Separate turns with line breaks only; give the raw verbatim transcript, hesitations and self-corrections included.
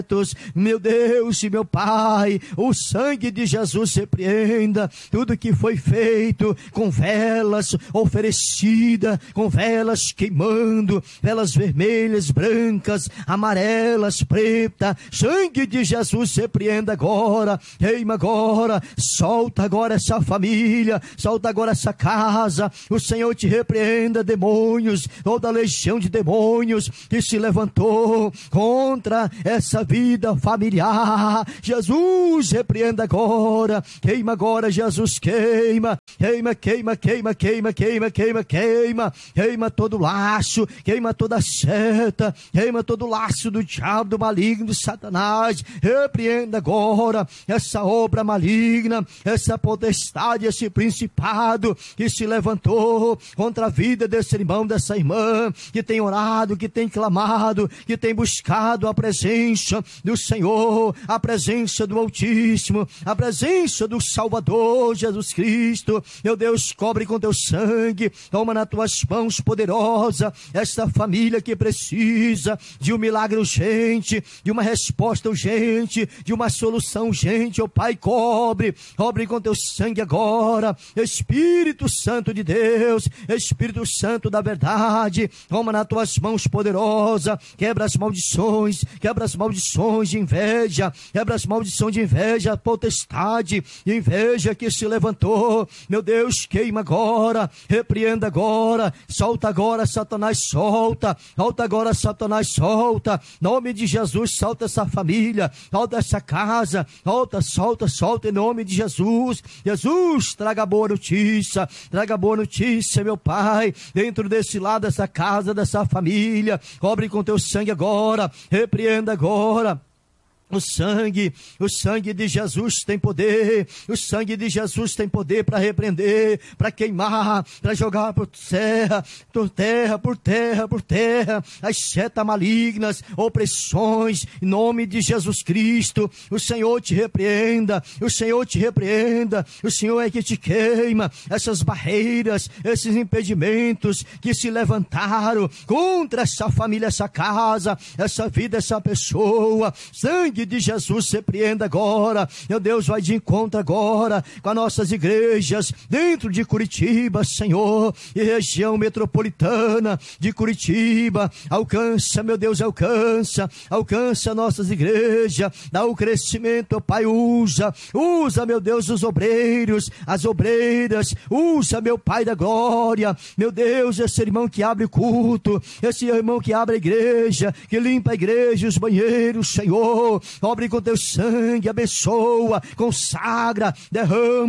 Meu Deus e meu Pai, o sangue de Jesus repreenda tudo que foi feito com velas oferecidas, com velas queimando, velas vermelhas, brancas, amarelas, pretas. Sangue de Jesus repreenda agora, queima agora, solta agora essa família, solta agora essa casa. O Senhor te repreenda, demônios, toda a legião de demônios que se levantou contra essa vida familiar. Jesus repreenda agora, queima agora, Jesus, queima, queima, queima, queima, queima, queima, queima, queima, queima todo laço, queima toda seta, queima todo laço do diabo, do maligno, de Satanás. Repreenda agora essa obra maligna, essa potestade, esse principado que se levantou contra a vida desse irmão, dessa irmã, que tem orado, que tem clamado, que tem buscado a presença do Senhor, a presença do Altíssimo, a presença do Salvador Jesus Cristo. Meu Deus, cobre com teu sangue, toma nas tuas mãos poderosa esta família que precisa de um milagre urgente, de uma resposta urgente, de uma solução urgente. Ó Pai, cobre, cobre com teu sangue agora. Espírito Santo de Deus, Espírito Santo da verdade, toma nas tuas mãos poderosa, quebra as maldições, quebra as maldições de inveja, quebra as maldições de inveja, potestade de inveja que se levantou. Meu Deus, queima agora, repreenda agora, solta agora, Satanás, solta, solta agora, Satanás, solta, nome de Jesus, solta essa família, solta essa casa, solta, solta, solta em nome de Jesus. Jesus, traga boa notícia, traga boa notícia, meu Pai, dentro desse lado, dessa casa, dessa família. Cobre com teu sangue agora, repreenda agora. O sangue, o sangue de Jesus tem poder, o sangue de Jesus tem poder para repreender, para queimar, para jogar por terra, por terra, por terra, por terra, as setas malignas, opressões, em nome de Jesus Cristo. O Senhor te repreenda, o Senhor te repreenda, o Senhor é que te queima, essas barreiras, esses impedimentos que se levantaram contra essa família, essa casa, essa vida, essa pessoa. Sangue de Jesus repreenda agora. Meu Deus, vai de encontro agora com as nossas igrejas dentro de Curitiba, Senhor, e região metropolitana de Curitiba. Alcança, meu Deus, alcança, alcança nossas igrejas, dá o crescimento, Pai, usa, usa, meu Deus, os obreiros, as obreiras, usa, meu Pai da glória, meu Deus, esse irmão que abre o culto, esse irmão que abre a igreja, que limpa a igreja, os banheiros, Senhor, cobre com teu sangue, abençoa, consagra, derrama